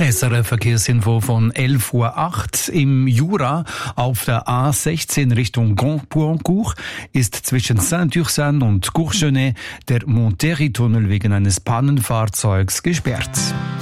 SRF-Verkehrsinfo von 11:08 Uhr. Im Jura auf der A16 Richtung Goncourt ist zwischen Saint-Ursanne und Courgenay der Monterey-Tunnel wegen eines Pannenfahrzeugs gesperrt.